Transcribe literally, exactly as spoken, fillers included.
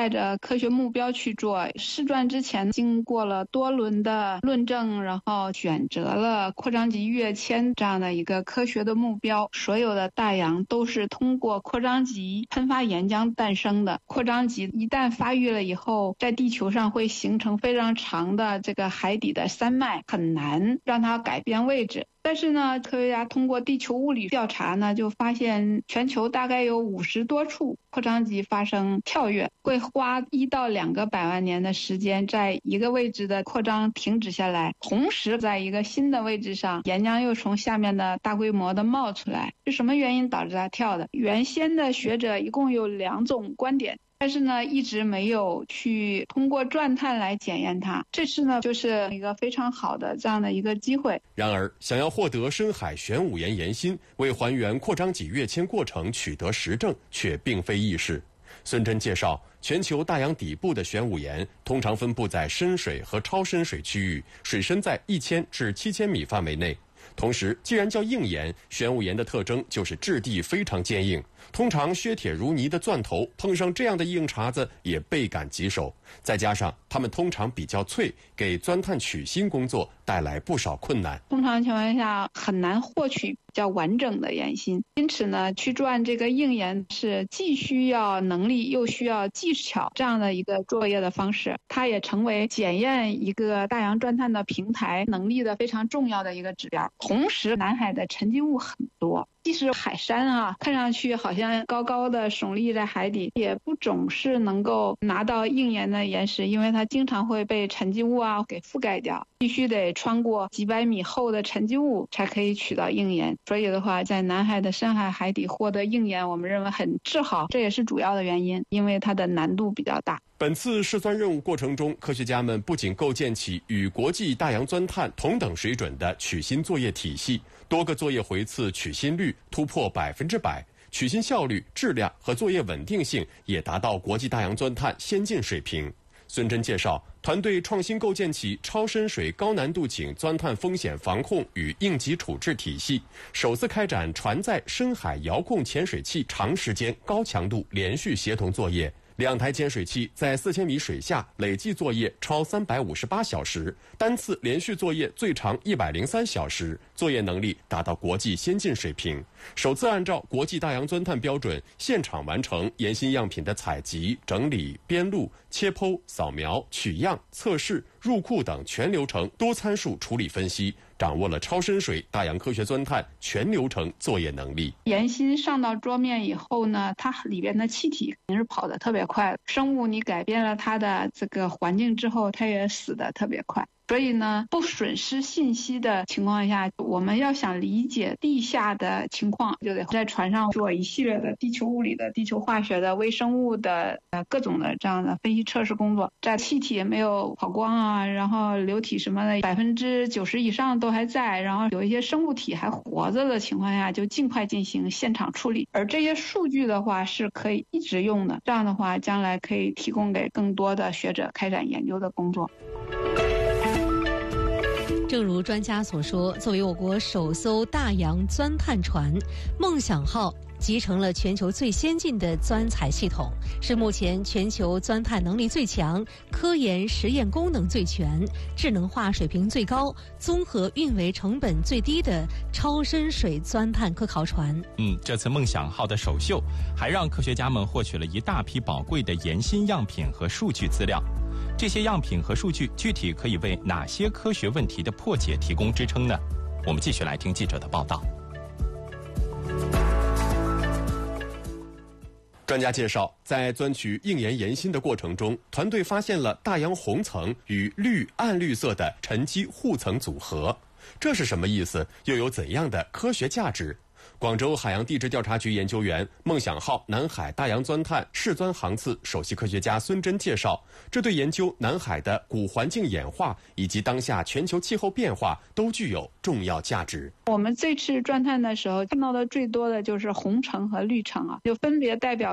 带着科学目标去做。试钻之前经过了多轮的论证，然后选择了扩张极跃迁这样的一个科学的目标。所有的大洋都是通过扩张极喷发岩浆诞生的。扩张极一旦发育了以后，在地球上会形成非常长的这个海底的山脉，很难让它改变位置。但是呢，科学家通过地球物理调查呢，就发现全球大概有五十多处扩张极发生跳跃，会花一到两个百万年的时间，在一个位置的扩张停止下来，同时在一个新的位置上，岩浆又从下面的大规模的冒出来。是什么原因导致它跳的？原先的学者一共有两种观点，但是呢，一直没有去通过钻探来检验它。这次呢，就是一个非常好的这样的一个机会。 然而，想要获得深海玄武岩岩芯，为还原扩张极跃迁过程取得实证，却并非易事。孙真介绍，全球大洋底部的玄武岩通常分布在深水和超深水区域，水深在一千至七千米范围内。同时，既然叫硬岩，玄武岩的特征就是质地非常坚硬。通常削铁如泥的钻头碰上这样的硬茬子也倍感棘手，再加上它们通常比较脆，给钻探取芯工作带来不少困难。 通常情况下很难获取比较完整的岩芯，因此呢，去钻这个硬岩是既需要能力又需要技巧这样的一个作业的方式。它也成为检验一个大洋钻探的平台能力的非常重要的一个指标。同时，南海的沉积物很多。即使海山啊，看上去好像高高的耸立在海底，也不总是能够拿到硬岩的岩石，因为它经常会被沉积物啊给覆盖掉，必须得穿过几百米厚的沉积物才可以取到硬岩。所以的话，在南海的深海海底获得硬岩，我们认为很自豪，这也是主要的原因，因为它的难度比较大。 本次试钻任务过程中，科学家们不仅构建起与国际大洋钻探同等水准的取芯作业体系，多个作业回次取芯率突破百分之百，取芯效率、质量和作业稳定性也达到国际大洋钻探先进水平。孙真介绍，团队创新构建起超深水高难度井钻探风险防控与应急处置体系，首次开展船载深海遥控潜水器长时间高强度连续协同作业。两台潜水器在四千米水下累计作业超三百五十八小时，单次连续作业最长一百零三小时，作业能力达到国际先进水平。首次按照国际大洋钻探标准，现场完成岩芯样品的采集、整理、编录、切剖、扫描、取样、测试、入库等全流程多参数处理分析，掌握了超深水大洋科学钻探全流程作业能力。 岩芯上到桌面以后呢，它里边的气体肯定是跑得特别快的。生物你改变了它的这个环境之后，它也死得特别快。所以呢，不损失信息的情况下，我们要想理解地下的情况，就得在船上做一系列的地球物理的、地球化学的、微生物的呃各种的这样的分析测试工作。在气体没有跑光啊，然后流体什么的百分之九十以上都还在，然后有一些生物体还活着的情况下，就尽快进行现场处理。而这些数据的话是可以一直用的，这样的话将来可以提供给更多的学者开展研究的工作。 正如专家所说，作为我国首艘大洋钻探船，梦想号集成了全球最先进的钻采系统，是目前全球钻探能力最强、科研实验功能最全、智能化水平最高、综合运维成本最低的超深水钻探科考船。 嗯，这次梦想号的首秀还让科学家们获取了一大批宝贵的岩芯样品和数据资料。这些样品和数据具体可以为哪些科学问题的破解提供支撑呢？我们继续来听记者的报道。 专家介绍，在钻取硬岩岩芯的过程中，团队发现了大洋红层与绿暗绿色的沉积护层组合，这是什么意思？又有怎样的科学价值？广州海洋地质调查局研究员、梦想号南海大洋钻探试钻航次首席科学家孙真介绍，这对研究南海的古环境演化以及当下全球气候变化都具有重要价值。 我们这次钻探的时候看到的最多的就是红层和绿层啊，就分别代表